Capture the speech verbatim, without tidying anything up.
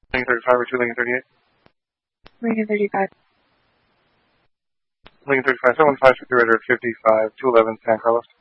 Lincoln thirty-five or two Lincoln thirty-eight? Lincoln thirty-five. Lincoln thirty-five, seven one five, fifty Radar fifty-five, two eleven, San Carlos.